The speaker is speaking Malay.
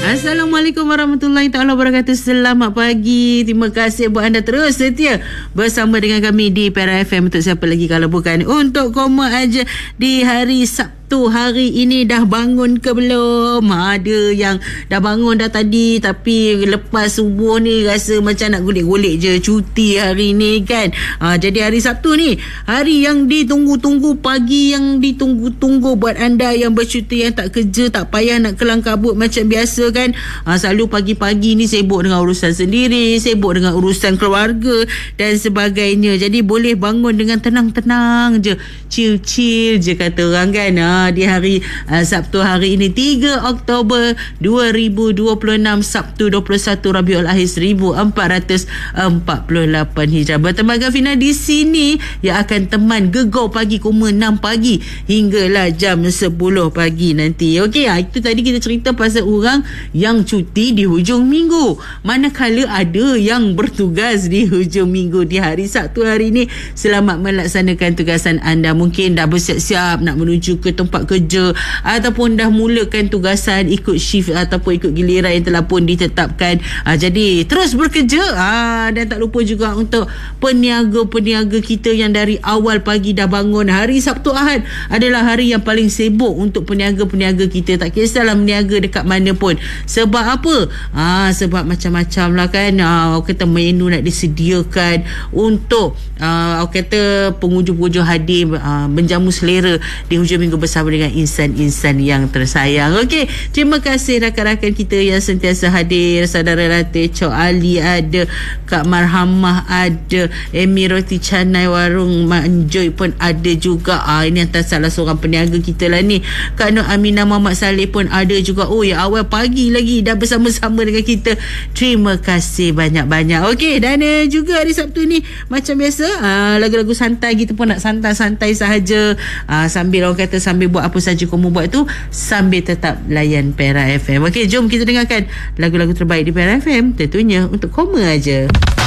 Assalamualaikum warahmatullahi taala wabarakatuh. Selamat pagi. Terima kasih buat anda terus setia bersama dengan kami di Pera FM. Untuk siapa lagi kalau bukan untuk Koma aja di hari Sabtu hari ini. Dah bangun ke belum? Ada yang dah bangun dah tadi, tapi lepas subuh ni rasa macam nak golek-golek je cuti hari ni kan. Jadi hari Sabtu ni hari yang ditunggu-tunggu, pagi yang ditunggu-tunggu buat anda yang bercuti, yang tak kerja, tak payah nak kelang kabut macam biasa kan. Selalu pagi-pagi ni sibuk dengan urusan sendiri, sibuk dengan urusan keluarga dan sebagainya. Jadi boleh bangun dengan tenang-tenang je, chill-chill je kata orang kan. Di hari Sabtu hari ini 3 Oktober 2026, Sabtu 21 Rabiul Akhir 1448 Hijrah. Bertemankan Fina di sini yang akan teman Gegar Pagi Koma 6 pagi hinggalah jam 10 pagi nanti. Okey, itu tadi kita cerita pasal orang yang cuti di hujung minggu. Manakala ada yang bertugas di hujung minggu di hari Sabtu hari ini, selamat melaksanakan tugasan anda. Mungkin dah bersiap-siap nak menuju ke tempat kerja ataupun dah mulakan tugasan ikut shift ataupun ikut giliran yang telah pun ditetapkan. Jadi terus bekerja. Dan tak lupa juga untuk peniaga-peniaga kita yang dari awal pagi dah bangun. Hari Sabtu Ahad adalah hari yang paling sibuk untuk peniaga-peniaga kita. Tak kisahlah meniaga dekat mana pun. Sebab apa? Sebab macam-macam lah kan. Kata menu nak disediakan untuk kata pengunjung-pengunjung hadir menjamu selera di hujung minggu bersama dengan insan-insan yang tersayang. Okey, terima kasih rakan-rakan kita yang sentiasa hadir. Saudara Ratih Cok Ali ada, Kak Marhamah ada, Emi Roti Canai Warung Mak Joy pun ada juga. Ini antara salah seorang peniaga kita lah ni. Kak Nur Aminah Muhammad Saleh pun ada juga. Ya awal pagi lagi dah bersama-sama dengan kita. Terima kasih banyak-banyak. Okey, dan juga hari Sabtu ni macam biasa lagu-lagu santai, kita pun nak santai-santai sahaja. Sambil orang kata sambil buat apa saja kamu buat tu, sambil tetap layan Pera FM. Okey, jom kita dengarkan lagu-lagu terbaik di Pera FM, tentunya untuk Koma aja.